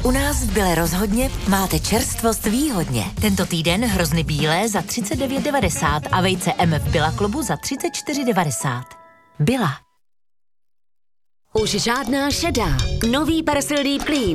U nás v Bile rozhodně máte čerstvost výhodně. Tento týden hrozny bílé za 39,90 a vejce M v Billa klubu za 34,90. Billa. Už žádná šedá. Nový Persil Deep Clean.